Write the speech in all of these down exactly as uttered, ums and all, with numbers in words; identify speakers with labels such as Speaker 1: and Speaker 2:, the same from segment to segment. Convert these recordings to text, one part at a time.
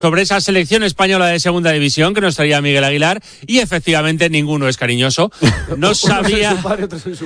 Speaker 1: sobre esa selección española de segunda división que nos traía Miguel Aguilar, y efectivamente ninguno es cariñoso. No sabía,
Speaker 2: padre,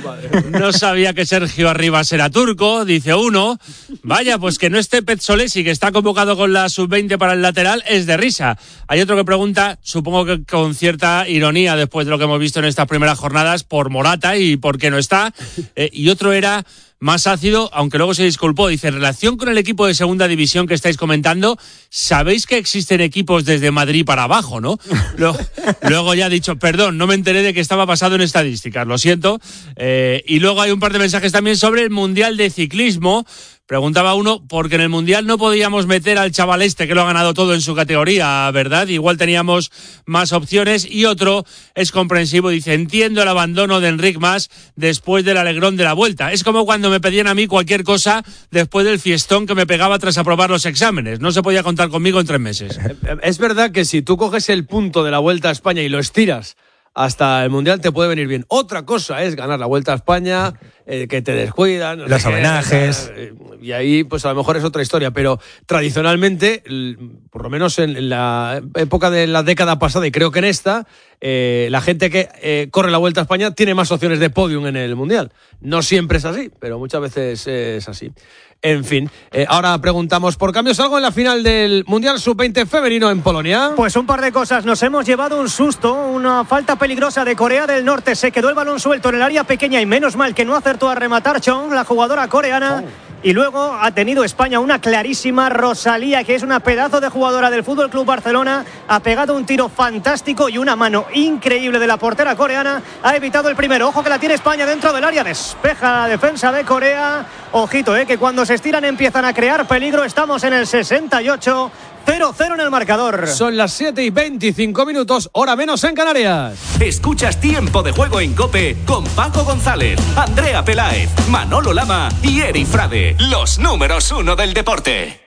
Speaker 1: no sabía que Sergio Arribas era turco, dice uno. Vaya, pues que no esté Pezzolesi, que está convocado con la sub veinte para el lateral, es de risa. Hay otro que pregunta, supongo que con cierta ironía después de lo que hemos visto en estas primeras jornadas, por Morata y por qué no está. Eh, y otro era más ácido, aunque luego se disculpó. Dice, en relación con el equipo de segunda división que estáis comentando, sabéis que existen equipos desde Madrid para abajo, ¿no? Luego, luego ya ha dicho, perdón, no me enteré de que estaba basado en estadísticas, lo siento. Eh, y luego hay un par de mensajes también sobre el Mundial de Ciclismo. Preguntaba uno, porque en el Mundial no podíamos meter al chaval este que lo ha ganado todo en su categoría, ¿verdad? Igual teníamos más opciones. Y otro es comprensivo, dice, entiendo el abandono de Enric Mas después del alegrón de la Vuelta. Es como cuando me pedían a mí cualquier cosa después del fiestón que me pegaba tras aprobar los exámenes. No se podía contar conmigo en tres meses.
Speaker 2: Es verdad que si tú coges el punto de la Vuelta a España y lo estiras hasta el Mundial, te puede venir bien. Otra cosa es ganar la Vuelta a España, eh, que te descuidan, no
Speaker 3: los
Speaker 2: sé
Speaker 3: homenajes,
Speaker 2: qué, y ahí pues a lo mejor es otra historia, pero tradicionalmente, por lo menos en la época de la década pasada y creo que en esta, eh, la gente que eh, corre la Vuelta a España tiene más opciones de podium en el Mundial. No siempre es así, pero muchas veces es así. En fin, eh, ahora preguntamos por cambios. ¿Algo en la final del Mundial sub veinte femenino en Polonia?
Speaker 4: Pues un par de cosas. Nos hemos llevado un susto, una falta peligrosa de Corea del Norte. Se quedó el balón suelto en el área pequeña y menos mal que no acertó a rematar Chong, la jugadora coreana. Oh. Y luego ha tenido España una clarísima. Rosalía, que es una pedazo de jugadora del F C Barcelona, ha pegado un tiro fantástico y una mano increíble de la portera coreana. Ha evitado el primero. Ojo que la tiene España dentro del área. Despeja la defensa de Corea. Ojito, eh, que cuando se estiran empiezan a crear peligro. Estamos en el sesenta y ocho. cero cero en el marcador.
Speaker 2: Son las siete y veinticinco minutos, hora menos en Canarias.
Speaker 5: Escuchas Tiempo de Juego en COPE con Paco González, Andrea Peláez, Manolo Lama y Eri Frade, los números uno del deporte.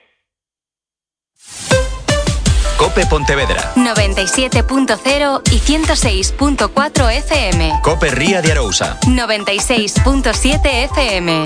Speaker 6: COPE Pontevedra
Speaker 7: noventa y siete punto cero y ciento seis punto cuatro F M.
Speaker 6: COPE Ría de Arousa
Speaker 7: noventa y seis punto siete F M.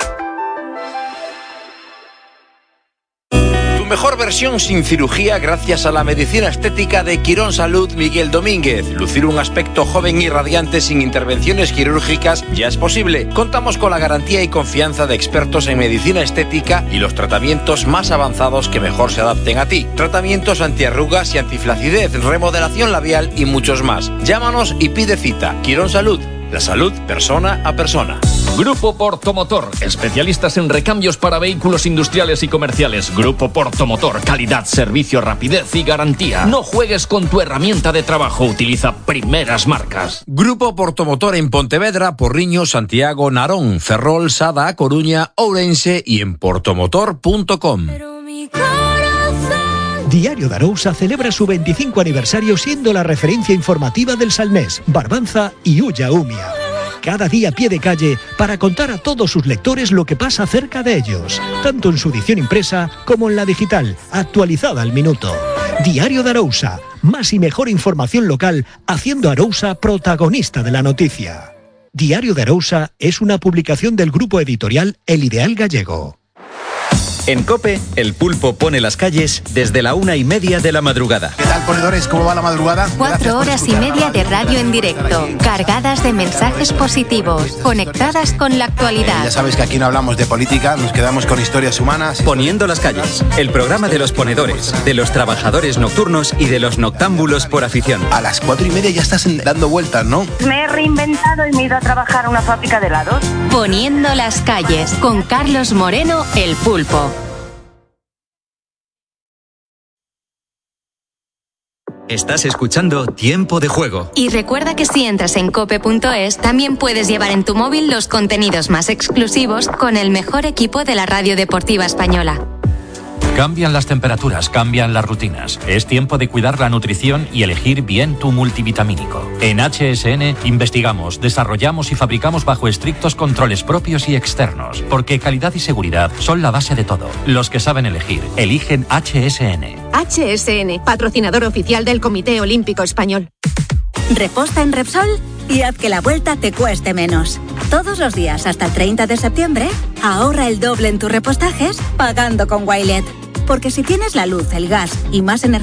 Speaker 6: Mejor versión sin cirugía gracias a la medicina estética de Quirón Salud Miguel Domínguez. Lucir un aspecto joven y radiante sin intervenciones quirúrgicas ya es posible. Contamos con la garantía y confianza de expertos en medicina estética y los tratamientos más avanzados que mejor se adapten a ti. Tratamientos antiarrugas y antiflacidez, remodelación labial y muchos más. Llámanos y pide cita. Quirón Salud. La salud persona a persona.
Speaker 8: Grupo Portomotor, especialistas en recambios para vehículos industriales y comerciales. Grupo Portomotor, calidad, servicio, rapidez y garantía. No juegues con tu herramienta de trabajo, utiliza primeras marcas.
Speaker 9: Grupo Portomotor en Pontevedra, Porriño, Santiago, Narón, Ferrol, Sada, Coruña, Ourense y en portomotor punto com.
Speaker 10: Diario de Arousa celebra su veinticinco aniversario siendo la referencia informativa del Salnés, Barbanza y Ulla Umia. Cada día a pie de calle para contar a todos sus lectores lo que pasa cerca de ellos, tanto en su edición impresa como en la digital, actualizada al minuto. Diario de Arousa, más y mejor información local, haciendo a Arousa protagonista de la noticia. Diario de Arousa es una publicación del grupo editorial El Ideal Gallego.
Speaker 11: En COPE, el pulpo pone las calles desde la una y media de la madrugada.
Speaker 12: ¿Qué tal, ponedores? ¿Cómo va la madrugada?
Speaker 7: Cuatro horas y media de radio en directo, cargadas de mensajes positivos, conectadas con la actualidad.
Speaker 12: Eh, ya sabes que aquí no hablamos de política, nos quedamos con historias humanas.
Speaker 11: Poniendo las calles, el programa de los ponedores, de los trabajadores nocturnos y de los noctámbulos por afición.
Speaker 12: A las cuatro y media ya estás dando vueltas, ¿no?
Speaker 13: Me he reinventado y me he ido a trabajar a una fábrica de helados.
Speaker 7: Poniendo las calles, con Carlos Moreno, el pulpo.
Speaker 11: Estás escuchando Tiempo de Juego.
Speaker 7: Y recuerda que si entras en cope punto es, también puedes llevar en tu móvil los contenidos más exclusivos con el mejor equipo de la radio deportiva española.
Speaker 14: Cambian las temperaturas, cambian las rutinas. Es tiempo de cuidar la nutrición y elegir bien tu multivitamínico. En H S N investigamos, desarrollamos y fabricamos bajo estrictos controles propios y externos, porque calidad y seguridad son la base de todo. Los que saben elegir, eligen H S N.
Speaker 15: H S N, patrocinador oficial del Comité Olímpico Español.
Speaker 16: Reposta en Repsol y haz que la vuelta te cueste menos. Todos los días hasta el treinta de septiembre, ahorra el doble en tus repostajes pagando con Wilet. Porque si tienes la luz, el gas y más energía